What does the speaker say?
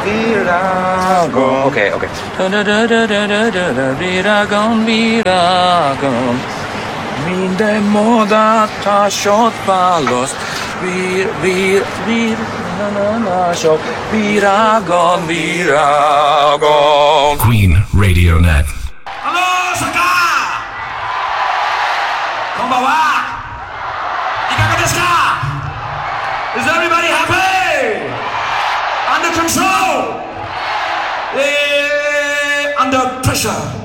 Viragon. Okay. Viragon. Minde moda tashot palos. Viragon. Queen Radio Net. Hello, Saka! Konbanwa! Ikaga desu ka? Is everybody happy? Under control? Under pressure.